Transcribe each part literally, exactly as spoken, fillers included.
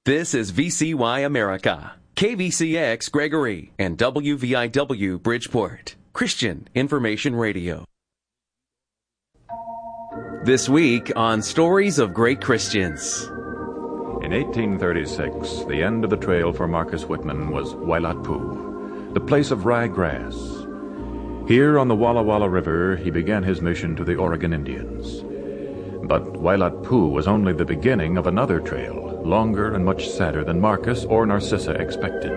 This is V C Y America, K V C X Gregory, and W V I W Bridgeport, Christian Information Radio. This week on Stories of Great Christians. In eighteen thirty-six, the end of the trail for Marcus Whitman was Wailatpu, the place of rye grass. Here on the Walla Walla River, he began his mission to the Oregon Indians. But Wailatpu was only the beginning of another trail, longer and much sadder than Marcus or Narcissa expected.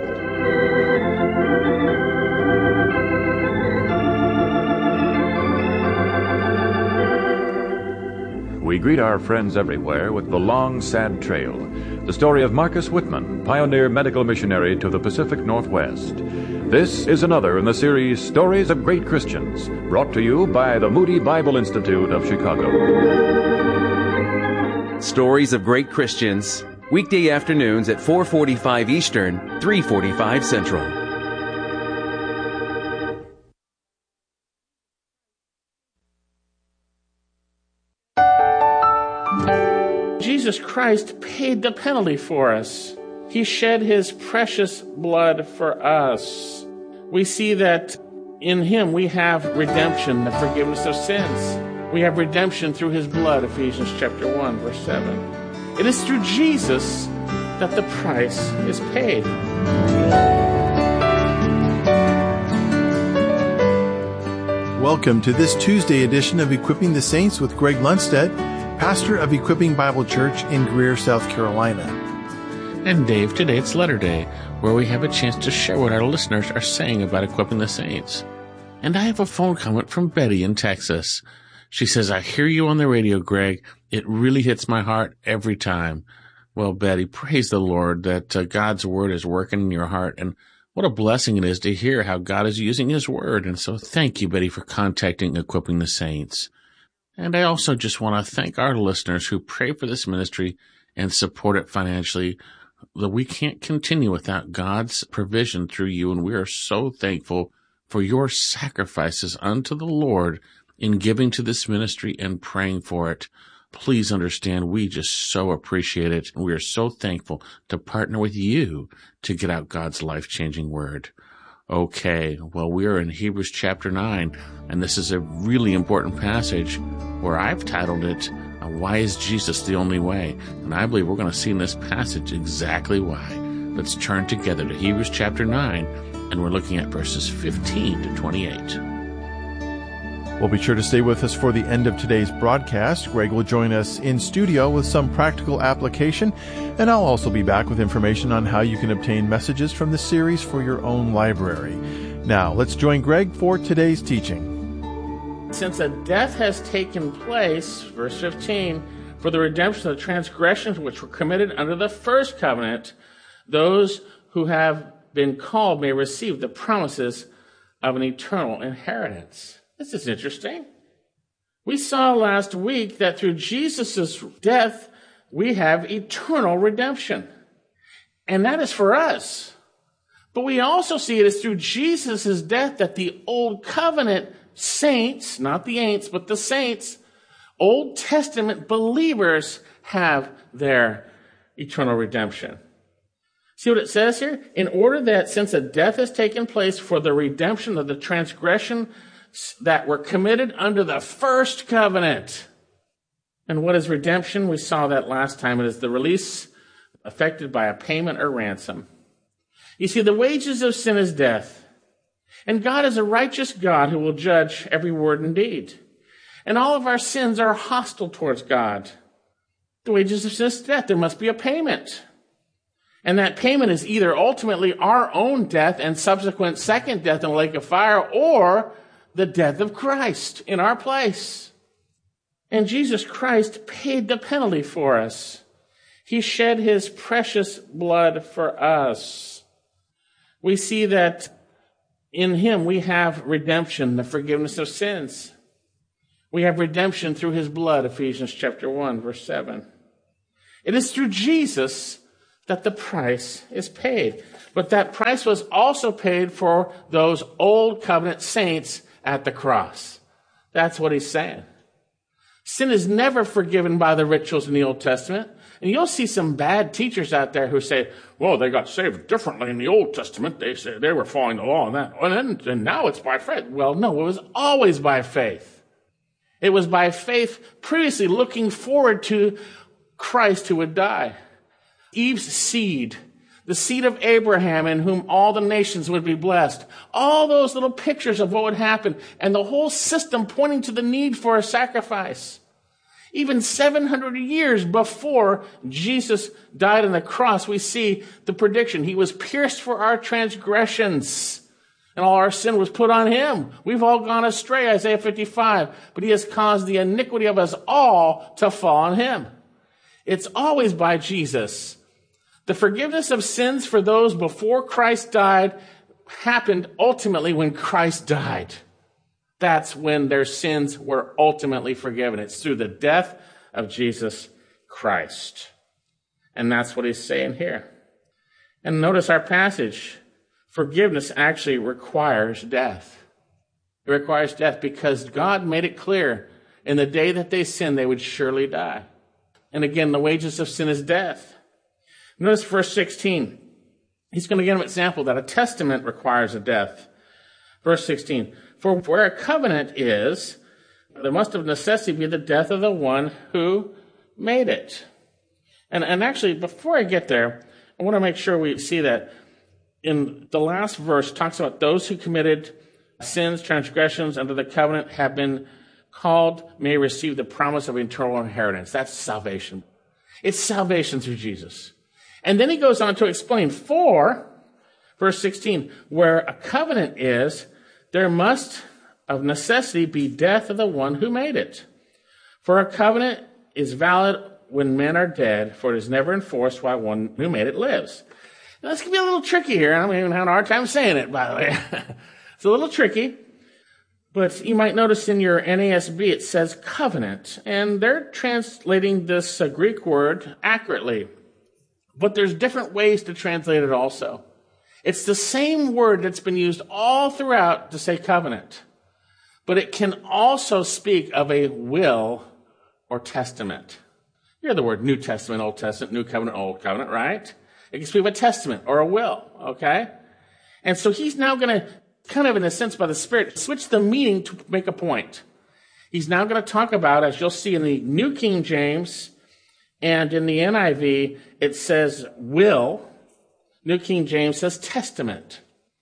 We greet our friends everywhere with the long, sad trail, the story of Marcus Whitman, pioneer medical missionary to the Pacific Northwest. This is another in the series Stories of Great Christians, brought to you by the Moody Bible Institute of Chicago. Stories of Great Christians, weekday afternoons at four forty-five Eastern, three forty-five Central. Jesus Christ paid the penalty for us. He shed his precious blood for us. We see that in him we have redemption, the forgiveness of sins. We have redemption through his blood, Ephesians chapter one, verse seven. It is through Jesus that the price is paid. Welcome to this Tuesday edition of Equipping the Saints with Greg Lundstedt, pastor of Equipping Bible Church in Greer, South Carolina. And Dave, today it's Letter Day, where we have a chance to share what our listeners are saying about Equipping the Saints. And I have a phone comment from Betty in Texas. She says, I hear you on the radio, Greg. It really hits my heart every time. Well, Betty, praise the Lord that uh, God's Word is working in your heart. And what a blessing it is to hear how God is using His Word. And so thank you, Betty, for contacting Equipping the Saints. And I also just want to thank our listeners who pray for this ministry and support it financially. That we can't continue without God's provision through you, and we are so thankful for your sacrifices unto the Lord in giving to this ministry and praying for it. Please understand, we just so appreciate it, and we are so thankful to partner with you to get out God's life-changing word. Okay, well, we are in Hebrews chapter nine, and this is a really important passage where I've titled it, Why is Jesus the Only Way? And I believe we're going to see in this passage exactly why. Let's turn together to Hebrews chapter nine, and we're looking at verses fifteen to twenty-eight. Well, be sure to stay with us for the end of today's broadcast. Greg will join us in studio with some practical application, and I'll also be back with information on how you can obtain messages from the series for your own library. Now, let's join Greg for today's teaching. Since a death has taken place, verse fifteen, for the redemption of the transgressions which were committed under the first covenant, those who have been called may receive the promises of an eternal inheritance. This is interesting. We saw last week that through Jesus' death, we have eternal redemption. And that is for us. But we also see it is through Jesus' death that the old covenant saints, not the ain'ts, but the saints, Old Testament believers have their eternal redemption. See what it says here? In order that since a death has taken place for the redemption of the transgression that were committed under the first covenant. And what is redemption? We saw that last time. It is the release affected by a payment or ransom. You see, the wages of sin is death. And God is a righteous God who will judge every word and deed. And all of our sins are hostile towards God. The wages of sin is death. There must be a payment. And that payment is either ultimately our own death and subsequent second death in the lake of fire, or the death of Christ in our place. And Jesus Christ paid the penalty for us. He shed his precious blood for us. We see that in him we have redemption, the forgiveness of sins. We have redemption through his blood, Ephesians chapter one, verse seven. It is through Jesus that the price is paid. But that price was also paid for those old covenant saints at the cross. That's what he's saying. Sin is never forgiven by the rituals in the Old Testament. And you'll see some bad teachers out there who say, well, they got saved differently in the Old Testament. They said they were following the law and that. And, then, and now it's by faith. Well, no, it was always by faith. It was by faith previously looking forward to Christ who would die. Eve's seed, the seed of Abraham in whom all the nations would be blessed. All those little pictures of what would happen and the whole system pointing to the need for a sacrifice. Even seven hundred years before Jesus died on the cross, we see the prediction. He was pierced for our transgressions, and all our sin was put on him. We've all gone astray, Isaiah fifty-five, but he has caused the iniquity of us all to fall on him. It's always by Jesus. The forgiveness of sins for those before Christ died happened ultimately when Christ died. That's when their sins were ultimately forgiven. It's through the death of Jesus Christ. And that's what he's saying here. And notice our passage. Forgiveness actually requires death. It requires death because God made it clear in the day that they sinned, they would surely die. And again, the wages of sin is death. Notice verse sixteen. He's going to give an example that a testament requires a death. Verse sixteen. For where a covenant is, there must of necessity be the death of the one who made it. And, and actually, before I get there, I want to make sure we see that in the last verse, it talks about those who committed sins, transgressions under the covenant have been called, may receive the promise of eternal inheritance. That's salvation. It's salvation through Jesus. And then he goes on to explain, for, verse sixteen, where a covenant is, there must of necessity be death of the one who made it. For a covenant is valid when men are dead, for it is never enforced while one who made it lives. Now, this can be a little tricky here. I'm even having a hard time saying it, by the way. It's a little tricky. But you might notice in your N A S B it says covenant, and they're translating this uh, Greek word accurately. But there's different ways to translate it also. It's the same word that's been used all throughout to say covenant. But it can also speak of a will or testament. You hear the word New Testament, Old Testament, New Covenant, Old Covenant, right? It can speak of a testament or a will, okay? And so he's now going to, kind of in a sense by the Spirit, switch the meaning to make a point. He's now going to talk about, as you'll see in the New King James and in the N I V, it says will. New King James says testament.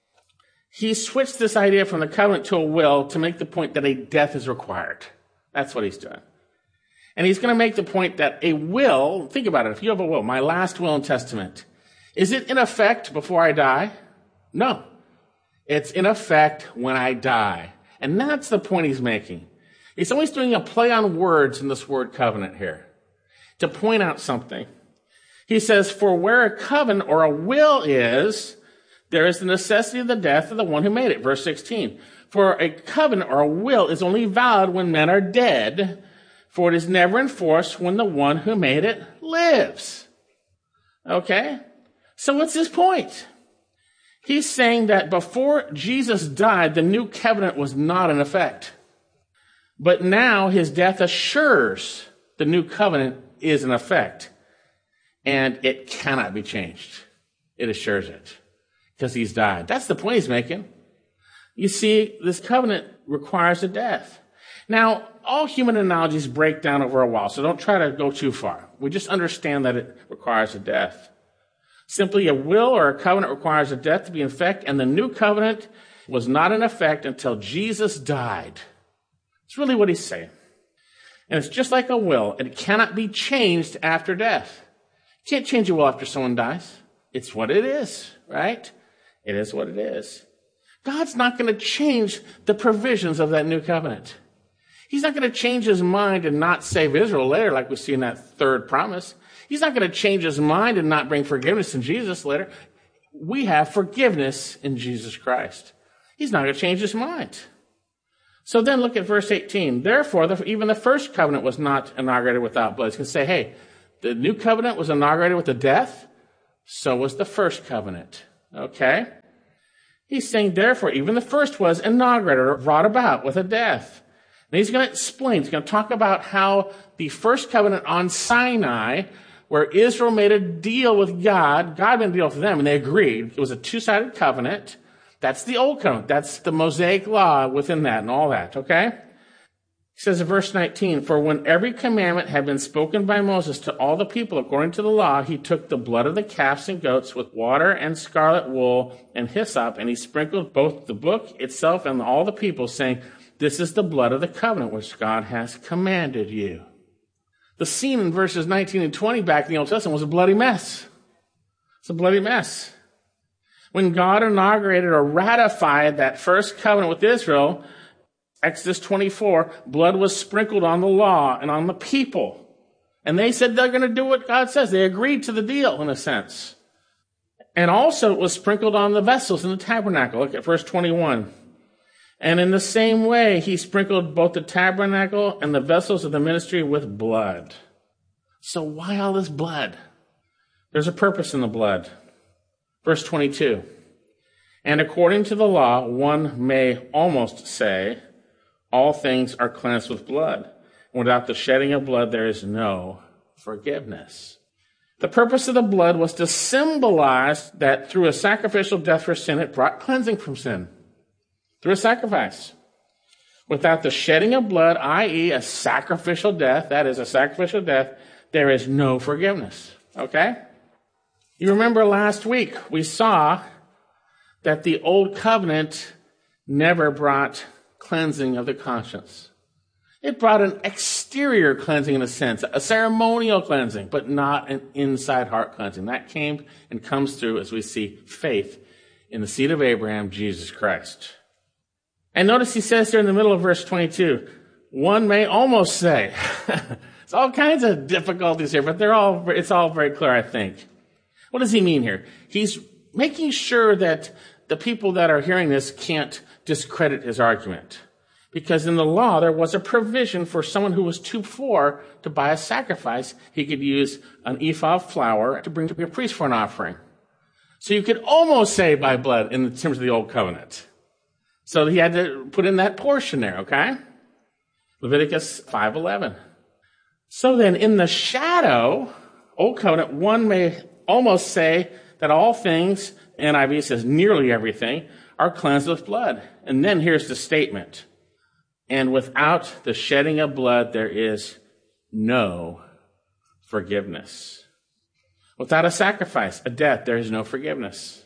He switched this idea from the covenant to a will to make the point that a death is required. That's what he's doing. And he's going to make the point that a will, think about it, if you have a will, my last will and testament, is it in effect before I die? No. It's in effect when I die. And that's the point he's making. He's always doing a play on words in this word covenant here to point out something. He says, for where a covenant or a will is, there is the necessity of the death of the one who made it. Verse sixteen. For a covenant or a will is only valid when men are dead, for it is never enforced when the one who made it lives. Okay? So what's his point? He's saying that before Jesus died, the new covenant was not in effect. But now his death assures the new covenant is in effect. And it cannot be changed. It assures it. Because he's died. That's the point he's making. You see, this covenant requires a death. Now, all human analogies break down over a while, so don't try to go too far. We just understand that it requires a death. Simply a will or a covenant requires a death to be in effect, and the new covenant was not in effect until Jesus died. It's really what he's saying. And it's just like a will. It cannot be changed after death. You can't change a will after someone dies. It's what it is, right? It is what it is. God's not going to change the provisions of that new covenant. He's not going to change his mind and not save Israel later, like we see in that third promise. He's not going to change his mind and not bring forgiveness in Jesus later. We have forgiveness in Jesus Christ. He's not going to change his mind. So then look at verse eighteen. Therefore, the, even the first covenant was not inaugurated without blood. He's going to say, hey, the new covenant was inaugurated with a death. So was the first covenant. Okay? He's saying, therefore, even the first was inaugurated or brought about with a death. And he's going to explain, he's going to talk about how the first covenant on Sinai where Israel made a deal with God. God made a deal with them, and they agreed. It was a two-sided covenant. That's the old covenant. That's the Mosaic law within that and all that, okay? He says in verse nineteen, for when every commandment had been spoken by Moses to all the people according to the law, he took the blood of the calves and goats with water and scarlet wool and hyssop, and he sprinkled both the book itself and all the people, saying, this is the blood of the covenant which God has commanded you. The scene in verses nineteen and twenty back in the Old Testament was a bloody mess. It's a bloody mess. When God inaugurated or ratified that first covenant with Israel, Exodus twenty-four, blood was sprinkled on the law and on the people. And they said they're going to do what God says. They agreed to the deal, in a sense. And also it was sprinkled on the vessels in the tabernacle. Look at verse twenty-one. And in the same way, he sprinkled both the tabernacle and the vessels of the ministry with blood. So why all this blood? There's a purpose in the blood. Verse twenty-two. And according to the law, one may almost say, all things are cleansed with blood. And without the shedding of blood, there is no forgiveness. The purpose of the blood was to symbolize that through a sacrificial death for sin, it brought cleansing from sin. Through a sacrifice. Without the shedding of blood, that is a sacrificial death, that is a sacrificial death, there is no forgiveness. Okay? You remember last week we saw that the old covenant never brought cleansing of the conscience. It brought an exterior cleansing in a sense, a ceremonial cleansing, but not an inside heart cleansing. That came and comes through as we see faith in the seed of Abraham, Jesus Christ. And notice he says there in the middle of verse twenty-two, one may almost say, there's all kinds of difficulties here, but they're all, it's all very clear, I think. What does he mean here? He's making sure that the people that are hearing this can't discredit his argument. Because in the law, there was a provision for someone who was too poor to buy a sacrifice. He could use an ephah of flour to bring to be a priest for an offering. So you could almost say by blood in terms of the old covenant. So he had to put in that portion there, okay? Leviticus five eleven. So then in the shadow, old covenant, one may almost say that all things, N I V says nearly everything, are cleansed with blood. And then here's the statement. And without the shedding of blood, there is no forgiveness. Without a sacrifice, a death, there is no forgiveness.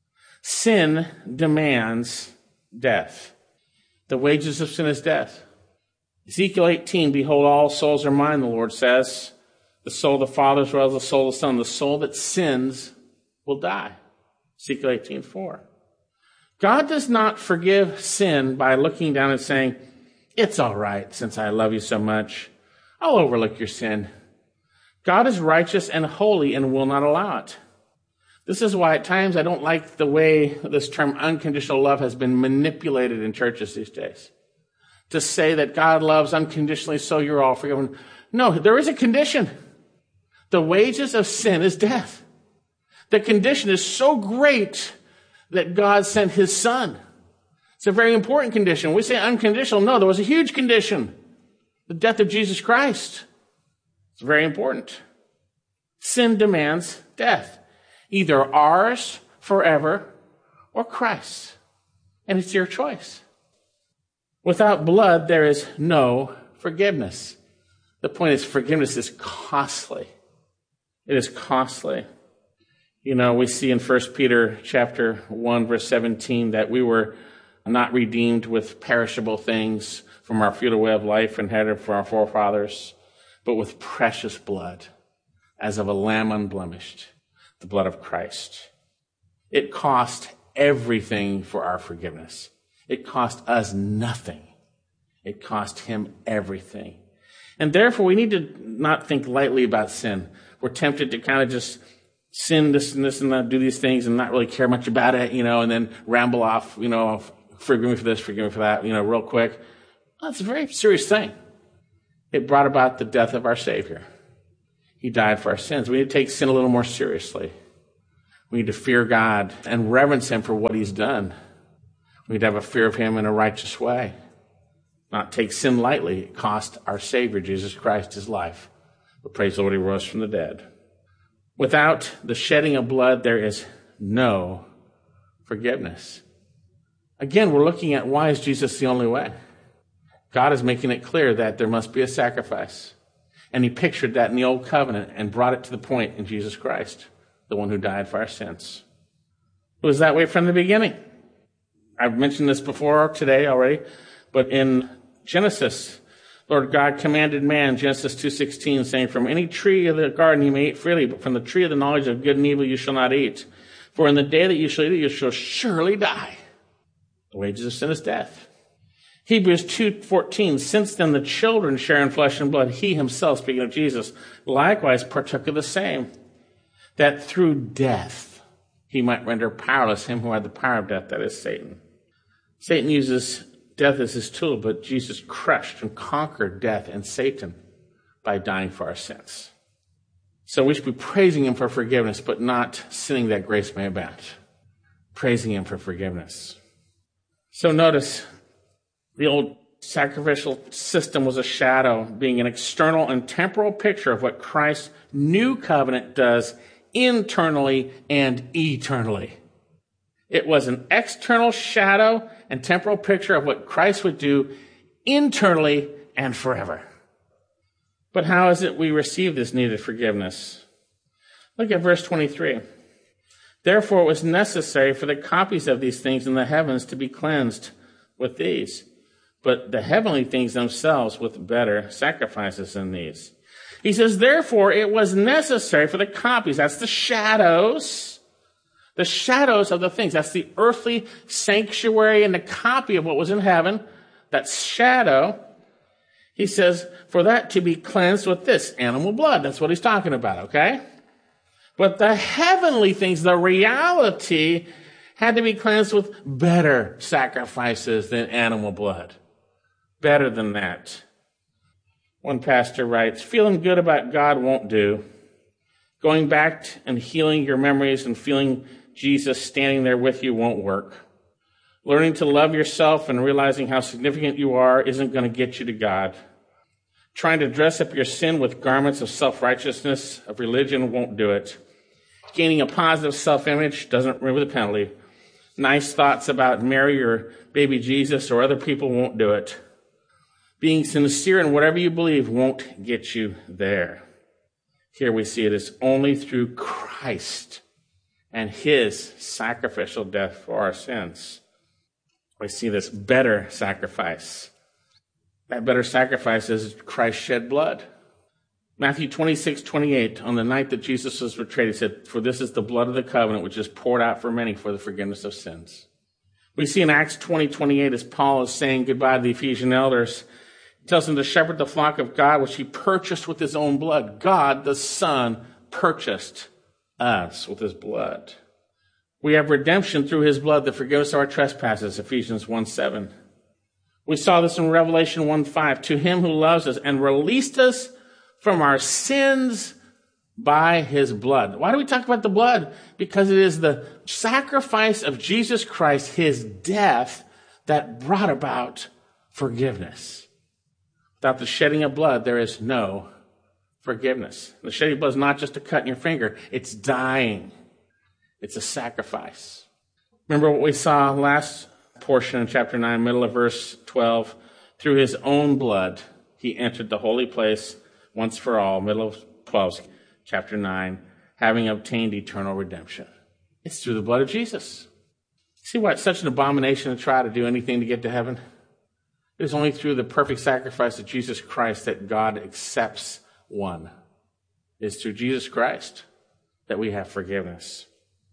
Sin demands death. The wages of sin is death. Ezekiel eighteen, behold, all souls are mine, the Lord says. The soul of the Father as well as the soul of the Son. The soul that sins will die. Ezekiel eighteen four. God does not forgive sin by looking down and saying, it's all right since I love you so much. I'll overlook your sin. God is righteous and holy and will not allow it. This is why at times I don't like the way this term unconditional love has been manipulated in churches these days. To say that God loves unconditionally, so you're all forgiven. No, there is a condition. The wages of sin is death. The condition is so great that God sent his son. It's a very important condition. We say unconditional. No, there was a huge condition. The death of Jesus Christ. It's very important. Sin demands death. Either ours forever or Christ's. And it's your choice. Without blood, there is no forgiveness. The point is, forgiveness is costly. It is costly. You know, we see in First Peter chapter one, verse seventeen, that we were not redeemed with perishable things from our futile way of life inherited from our forefathers, but with precious blood, as of a lamb unblemished, the blood of Christ. It cost everything for our forgiveness. It cost us nothing. It cost him everything. And therefore, we need to not think lightly about sin. We're tempted to kind of just sin this and this and that, do these things and not really care much about it, you know, and then ramble off, you know, forgive me for this, forgive me for that, you know, real quick. Well, it's a very serious thing. It brought about the death of our Savior. He died for our sins. We need to take sin a little more seriously. We need to fear God and reverence him for what he's done. We need to have a fear of him in a righteous way. Not take sin lightly. It cost our Savior, Jesus Christ, his life. But praise the Lord, he rose from the dead. Without the shedding of blood, there is no forgiveness. Again, we're looking at why is Jesus the only way? God is making it clear that there must be a sacrifice. And he pictured that in the Old Covenant and brought it to the point in Jesus Christ, the one who died for our sins. It was that way from the beginning. I've mentioned this before today already, but in Genesis, Lord God commanded man, Genesis two sixteen, saying, from any tree of the garden you may eat freely, but from the tree of the knowledge of good and evil you shall not eat. For in the day that you shall eat it, you shall surely die. The wages of sin is death. Hebrews two fourteen, since then the children share in flesh and blood, he himself, speaking of Jesus, likewise partook of the same, that through death he might render powerless him who had the power of death, that is Satan. Satan uses death as his tool, but Jesus crushed and conquered death and Satan by dying for our sins. So we should be praising him for forgiveness, but not sinning that grace may abound. Praising him for forgiveness. So notice, the old sacrificial system was a shadow, being an external and temporal picture of what Christ's new covenant does internally and eternally. It was an external shadow and temporal picture of what Christ would do internally and forever. But how is it we receive this needed forgiveness? Look at verse twenty-three. Therefore it was necessary for the copies of these things in the heavens to be cleansed with these, but the heavenly things themselves with better sacrifices than these. He says, therefore it was necessary for the copies, that's the shadows, the shadows of the things, that's the earthly sanctuary and the copy of what was in heaven, that shadow. He says, for that to be cleansed with this, animal blood. That's what he's talking about, okay? But the heavenly things, the reality, had to be cleansed with better sacrifices than animal blood. Better than that. One pastor writes, feeling good about God won't do. Going back and healing your memories and feeling Jesus standing there with you won't work. Learning to love yourself and realizing how significant you are isn't going to get you to God. Trying to dress up your sin with garments of self-righteousness, of religion, won't do it. Gaining a positive self-image doesn't remove the penalty. Nice thoughts about Mary or baby Jesus or other people won't do it. Being sincere in whatever you believe won't get you there. Here we see it is only through Christ and his sacrificial death for our sins. We see this better sacrifice. That better sacrifice is Christ shed blood. Matthew twenty-six twenty-eight, on the night that Jesus was betrayed, he said, for this is the blood of the covenant which is poured out for many for the forgiveness of sins. We see in Acts twenty twenty-eight, as Paul is saying goodbye to the Ephesian elders, he tells them to shepherd the flock of God, which he purchased with his own blood. God, the Son, purchased us with his blood. We have redemption through his blood, the forgiveness of our trespasses, Ephesians one seven. We saw this in Revelation one five. To him who loves us and released us from our sins by his blood. Why do we talk about the blood? Because it is the sacrifice of Jesus Christ, his death, that brought about forgiveness. Without the shedding of blood, there is no forgiveness. The shedding of blood is not just a cut in your finger. It's dying. It's a sacrifice. Remember what we saw last portion in chapter nine, middle of verse twelve. Through his own blood, he entered the holy place once for all, middle of twelve, chapter nine, having obtained eternal redemption. It's through the blood of Jesus. See why it's such an abomination to try to do anything to get to heaven? It is only through the perfect sacrifice of Jesus Christ that God accepts one. It is through Jesus Christ that we have forgiveness.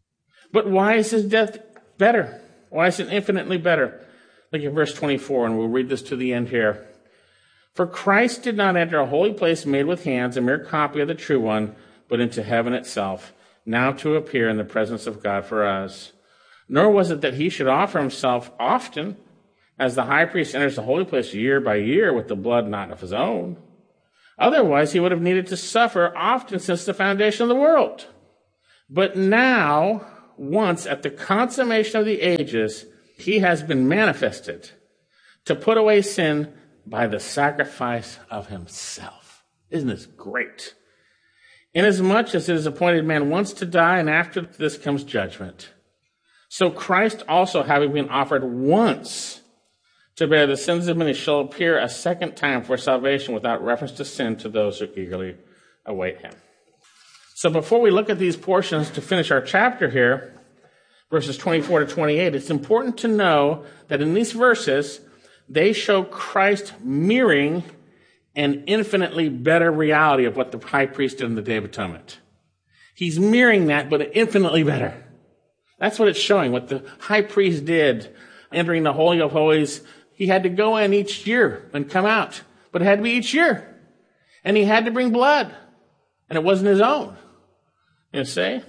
But why is his death better? Why is it infinitely better? Look at verse twenty-four, and we'll read this to the end here. For Christ did not enter a holy place made with hands, a mere copy of the true one, but into heaven itself, now to appear in the presence of God for us. Nor was it that he should offer himself often, as the high priest enters the holy place year by year with the blood not of his own. Otherwise, he would have needed to suffer often since the foundation of the world. But now, once at the consummation of the ages, he has been manifested to put away sin by the sacrifice of himself. Isn't this great? Inasmuch as it is appointed man once to die, and after this comes judgment. So Christ also, having been offered once to bear the sins of many, shall appear a second time for salvation without reference to sin to those who eagerly await him. So before we look at these portions to finish our chapter here, verses twenty-four to twenty-eight, it's important to know that in these verses, they show Christ mirroring an infinitely better reality of what the high priest did in the Day of Atonement. He's mirroring that, but infinitely better. That's what it's showing, what the high priest did entering the Holy of Holies. He had to go in each year and come out, but it had to be each year. And he had to bring blood, and it wasn't his own. You see?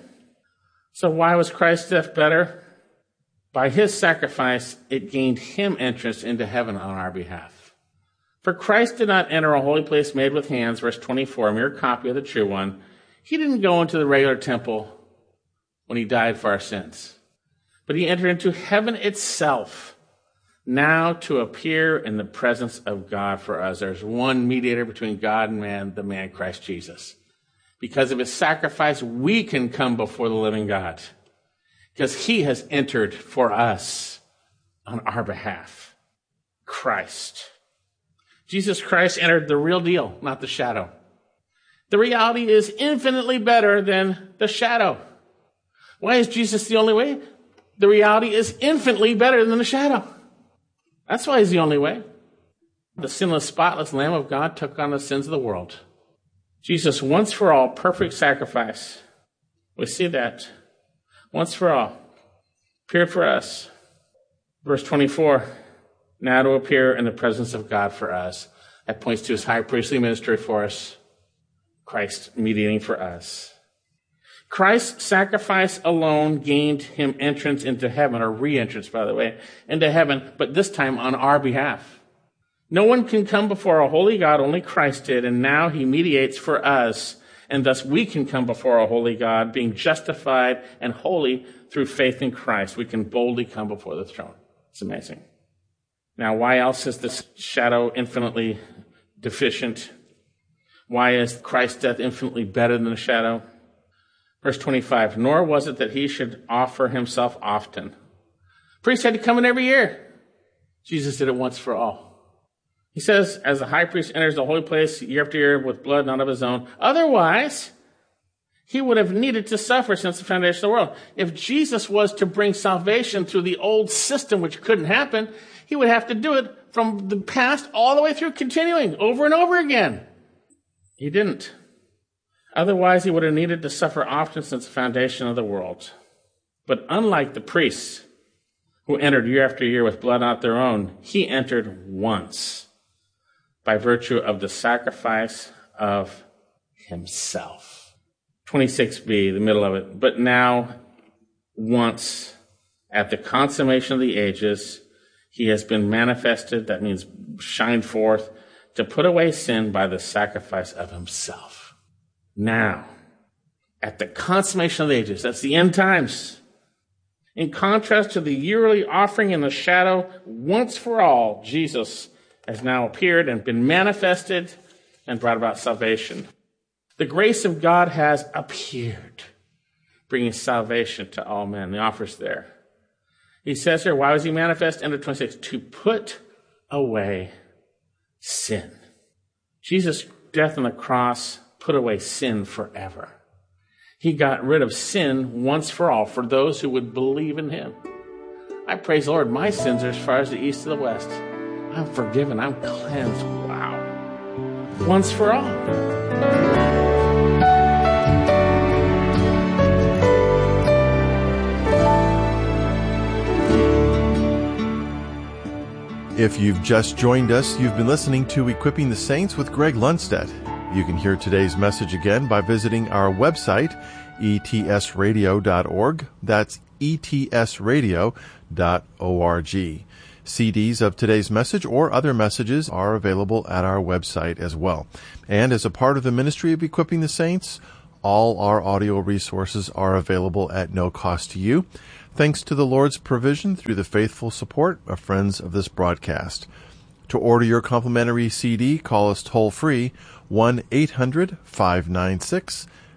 So why was Christ's death better? By his sacrifice, it gained him entrance into heaven on our behalf. For Christ did not enter a holy place made with hands, verse twenty-four, a mere copy of the true one. He didn't go into the regular temple when he died for our sins, but he entered into heaven itself, now to appear in the presence of God for us. There's one mediator between God and man, the man Christ Jesus. Because of his sacrifice, we can come before the living God, because he has entered for us on our behalf. Christ. Jesus Christ entered the real deal, not the shadow. The reality is infinitely better than the shadow. Why is Jesus the only way? The reality is infinitely better than the shadow. That's why he's the only way. The sinless, spotless Lamb of God took on the sins of the world. Jesus, once for all, perfect sacrifice. We see that. Once for all. Appeared for us. Verse twenty-four. Now to appear in the presence of God for us. That points to his high priestly ministry for us. Christ mediating for us. Christ's sacrifice alone gained him entrance into heaven, or re-entrance, by the way, into heaven, but this time on our behalf. No one can come before a holy God, only Christ did, and now he mediates for us, and thus we can come before a holy God, being justified and holy through faith in Christ. We can boldly come before the throne. It's amazing. Now, why else is this shadow infinitely deficient? Why is Christ's death infinitely better than the shadow? Verse twenty-five, nor was it that he should offer himself often. Priest had to come in every year. Jesus did it once for all. He says, as the high priest enters the holy place year after year with blood not of his own, otherwise he would have needed to suffer since the foundation of the world. If Jesus was to bring salvation through the old system, which couldn't happen, he would have to do it from the past all the way through, continuing over and over again. He didn't. Otherwise, he would have needed to suffer often since the foundation of the world. But unlike the priests who entered year after year with blood not their own, he entered once by virtue of the sacrifice of himself. twenty-six b, the middle of it. But now, once, at the consummation of the ages, he has been manifested, that means shined forth, to put away sin by the sacrifice of himself. Now, at the consummation of the ages, that's the end times. In contrast to the yearly offering in the shadow, once for all, Jesus has now appeared and been manifested and brought about salvation. The grace of God has appeared, bringing salvation to all men. The offer's there. He says here, why was he manifest? End of twenty-six, to put away sin. Jesus' death on the cross put away sin forever. He got rid of sin once for all for those who would believe in him. I praise the Lord, my sins are as far as the east to the west. I'm forgiven, I'm cleansed. Wow. Once for all. If you've just joined us, you've been listening to Equipping the Saints with Greg Lundstedt. You can hear today's message again by visiting our website, e t s radio dot org. That's e t s radio dot org. C Ds of today's message or other messages are available at our website as well. And as a part of the ministry of Equipping the Saints, all our audio resources are available at no cost to you, thanks to the Lord's provision through the faithful support of friends of this broadcast. To order your complimentary C D, call us toll-free, one eight hundred five nine six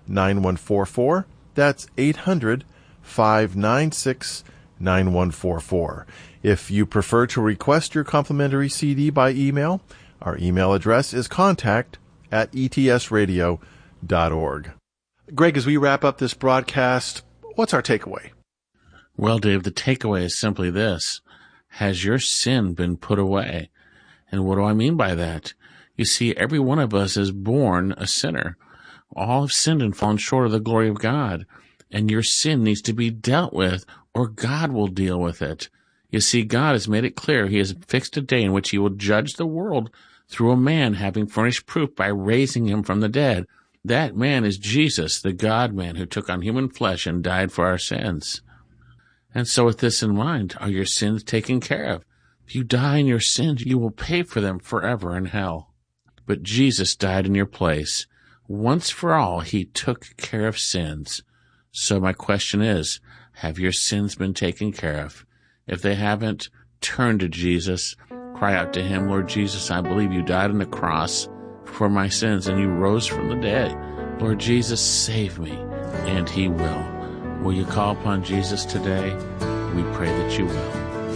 nine one four four. That's eight hundred, five nine six, nine one four four. If you prefer to request your complimentary C D by email, our email address is contact at e t s radio dot org. Greg, as we wrap up this broadcast, what's our takeaway? Well, Dave, the takeaway is simply this. Has your sin been put away? And what do I mean by that? You see, every one of us is born a sinner. All have sinned and fallen short of the glory of God. And your sin needs to be dealt with, or God will deal with it. You see, God has made it clear He has fixed a day in which He will judge the world through a man having furnished proof by raising him from the dead. That man is Jesus, the God-man who took on human flesh and died for our sins. And so with this in mind, are your sins taken care of? If you die in your sins, you will pay for them forever in hell. But Jesus died in your place. Once for all, He took care of sins. So my question is, have your sins been taken care of? If they haven't, turn to Jesus. Cry out to Him, Lord Jesus, I believe You died on the cross for my sins and You rose from the dead. Lord Jesus, save me. And He will. Will you call upon Jesus today? We pray that you will.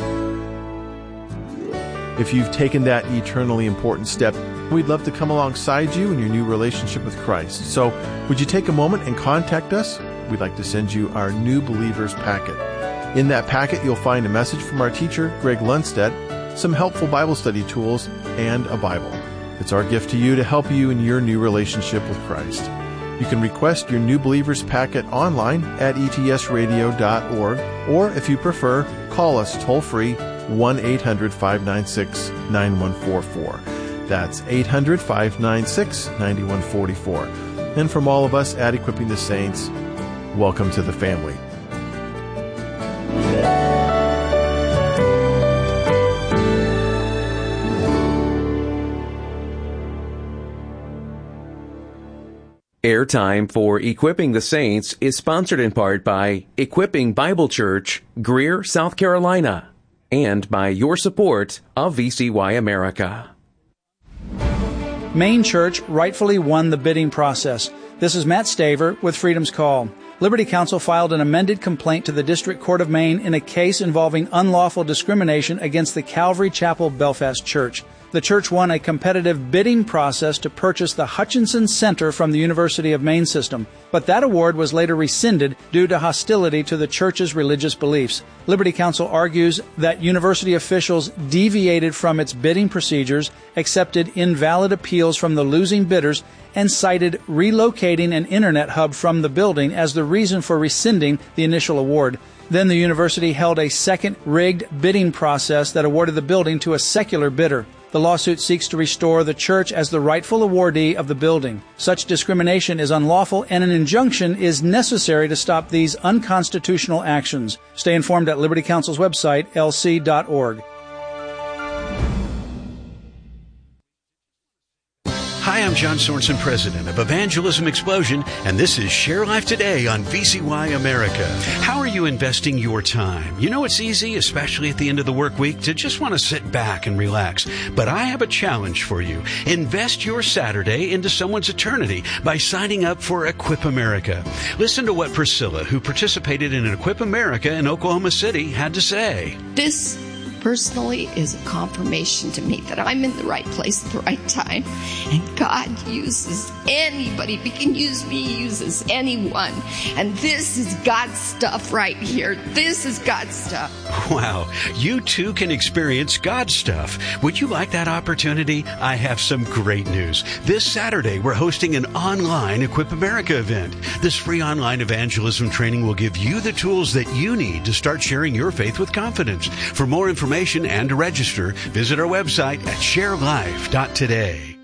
If you've taken that eternally important step, we'd love to come alongside you in your new relationship with Christ. So would you take a moment and contact us? We'd like to send you our New Believers packet. In that packet, you'll find a message from our teacher, Greg Lundstedt, some helpful Bible study tools, and a Bible. It's our gift to you to help you in your new relationship with Christ. You can request your New Believers packet online at e t s radio dot org, or if you prefer, call us toll-free one eight hundred, five nine six, nine one four four. That's eight hundred, five nine six, nine one four four. And from all of us at Equipping the Saints, welcome to the family. Airtime for Equipping the Saints is sponsored in part by Equipping Bible Church, Greer, South Carolina, and by your support of V C Y America. Maine Church rightfully won the bidding process. This is Matt Staver with Freedom's Call. Liberty Counsel filed an amended complaint to the District Court of Maine in a case involving unlawful discrimination against the Calvary Chapel Belfast Church. The church won a competitive bidding process to purchase the Hutchinson Center from the University of Maine system, but that award was later rescinded due to hostility to the church's religious beliefs. Liberty Counsel argues that university officials deviated from its bidding procedures, accepted invalid appeals from the losing bidders, and cited relocating an internet hub from the building as the reason for rescinding the initial award. Then the university held a second rigged bidding process that awarded the building to a secular bidder. The lawsuit seeks to restore the church as the rightful awardee of the building. Such discrimination is unlawful, and an injunction is necessary to stop these unconstitutional actions. Stay informed at Liberty Counsel's website, l c dot org. Hi, I'm John Sorensen, president of Evangelism Explosion, and this is Share Life Today on V C Y America. How are you investing your time? You know, it's easy, especially at the end of the work week, to just want to sit back and relax. But I have a challenge for you. Invest your Saturday into someone's eternity by signing up for Equip America. Listen to what Priscilla, who participated in Equip America in Oklahoma City, had to say. This personally is a confirmation to me that I'm in the right place at the right time. And God uses anybody. If He can use me, He uses anyone. And this is God's stuff right here. This is God's stuff. Wow. You too can experience God's stuff. Would you like that opportunity? I have some great news. This Saturday, we're hosting an online Equip America event. This free online evangelism training will give you the tools that you need to start sharing your faith with confidence. For more information and to register, visit our website at share life dot today.